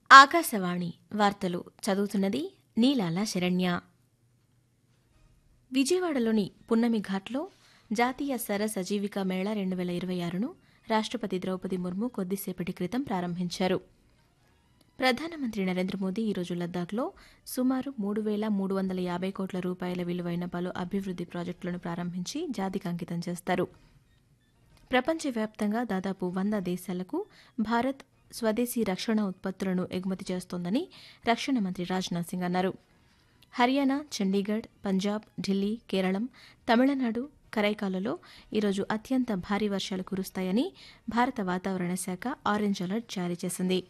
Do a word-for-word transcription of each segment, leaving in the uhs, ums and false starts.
ఆకాశవాణి వార్తలు చదువుతున్నది నీలాల శరణ్య. విజయవాడలోని పున్నమి ఘాట్లో జాతీయ సరస్ అజీవికా మేళా రెండు వేల ఇరవై ఆరును రాష్ట్రపతి ద్రౌపది ముర్ము కొద్దిసేపటి క్రితం ప్రారంభించారు. ప్రధానమంత్రి నరేంద్ర మోదీ ఈరోజు లద్దాఖ్లో సుమారు మూడు వేల మూడు వందల యాభై కోట్ల రూపాయల విలువైన పలు అభివృద్ది ప్రాజెక్టులను ప్రారంభించి జాతికి అంకితం చేస్తారు. ప్రపంచవ్యాప్తంగా దాదాపు వంద దేశాలకు భారత్ స్వదేశీ రక్షణ ఉత్పత్తులను ఎగుమతి చేస్తోందని రక్షణ మంత్రి రాజ్నాథ్ సింగ్ అన్నారు. హర్యానా, చండీగఢ్, పంజాబ్, ఢిల్లీ, కేరళం, తమిళనాడు, కరైకాలలో ఈరోజు అత్యంత భారీ వర్షాలు కురుస్తాయని భారత వాతావరణ శాఖ ఆరెంజ్ అలర్ట్ జారీ చేసింది.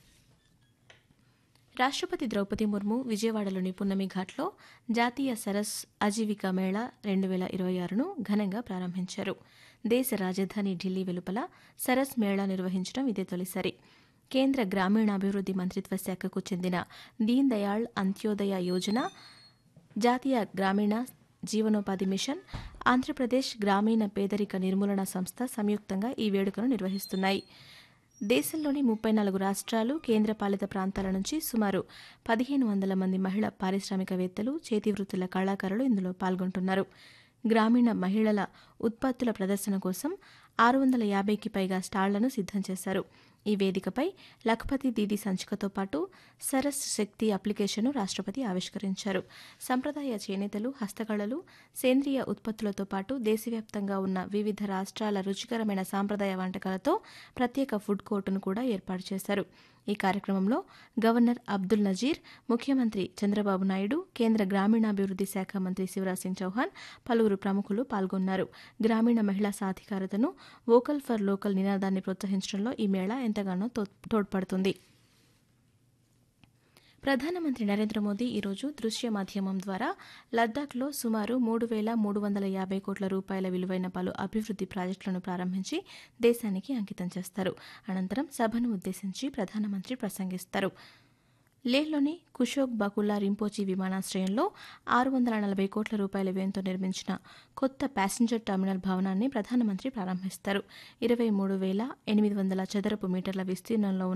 రాష్ట్రపతి ద్రౌపది ముర్ము విజయవాడలోని పున్నమి ఘాట్లో జాతీయ సరస్ అజీవికా మేళా రెండు వేల ఇరవై ఆరును ఘనంగా ప్రారంభించారు. దేశ రాజధాని ఢిల్లీ వెలుపల సరస్ మేళా నిర్వహించడం ఇదే తొలిసారి. కేంద్ర గ్రామీణాభివృద్ది మంత్రిత్వ శాఖకు చెందిన దీన్ దయాళ్ అంత్యోదయ యోజన, జాతీయ గ్రామీణ జీవనోపాధి మిషన్, ఆంధ్రప్రదేశ్ గ్రామీణ పేదరిక నిర్మూలన సంస్థ సంయుక్తంగా ఈ వేడుకను నిర్వహిస్తున్నాయి. దేశంలోని ముప్పై నాలుగు రాష్ట్రాలు, కేంద్రపాలిత ప్రాంతాల నుంచి సుమారు పదిహేను వందల మంది మహిళా పారిశ్రామికవేత్తలు, చేతివృత్తుల కళాకారులు ఇందులో పాల్గొంటున్నారు. గ్రామీణ మహిళల ఉత్పత్తుల ప్రదర్శన కోసం ఆరు వందల యాభైకి పైగా స్టాళ్లను సిద్దం చేశారు. ఈ వేదికపై లఖపతి దీదీ సంచికతో పాటు సరస్ శక్తి అప్లికేషన్ను రాష్ట్రపతి ఆవిష్కరించారు. సంప్రదాయ చేనేతలు, హస్తకళలు, సేంద్రియ ఉత్పత్తులతో పాటు దేశవ్యాప్తంగా ఉన్న వివిధ రాష్ట్రాల రుచికరమైన సాంప్రదాయ వంటకాలతో ప్రత్యేక ఫుడ్ కోర్టును కూడా ఏర్పాటు చేశారు. ఈ కార్యక్రమంలో గవర్నర్ అబ్దుల్ నజీర్, ముఖ్యమంత్రి చంద్రబాబు నాయుడు, కేంద్ర గ్రామీణాభివృద్ది శాఖ మంత్రి శివరాజ్ సింగ్ చౌహాన్, పలువురు ప్రముఖులు పాల్గొన్నారు. గ్రామీణ మహిళా సాధికారతను, వోకల్ ఫర్ లోకల్ నినాదాన్ని ప్రోత్సహించడంలో ఈ మేళా ఎంతగానో తోడ్పడుతుంది. ప్రధానమంత్రి నరేంద్ర మోదీ ఈరోజు దృశ్య మాధ్యమం ద్వారా లద్దాఖ్లో సుమారు మూడు వేల మూడు వందల యాభై కోట్ల రూపాయల విలువైన పలు అభివృద్ది ప్రాజెక్టులను ప్రారంభించి దేశానికి అంకితం చేస్తారు. అనంతరం సభను ఉద్దేశించి ప్రధానమంత్రి ప్రసంగిస్తారు. లేహ్లోని కుషోక్ బకుల్లా రింపోచి విమానాశ్రయంలో ఆరు వందల నలభై కోట్ల రూపాయల వ్యయంతో నిర్మించిన కొత్త ప్యాసింజర్ టెర్మినల్ భవనాన్ని ప్రధానమంత్రి ప్రారంభిస్తారు. ఇరవై మూడు వేల ఎనిమిది వందల చదరపు మీటర్ల విస్తీర్ణంలో